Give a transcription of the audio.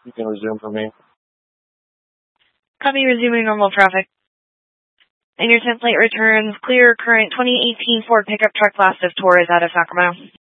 You can resume for me. Copy, resuming normal traffic. And your template returns clear current 2018 Ford pickup truck class of Taurus out of Sacramento.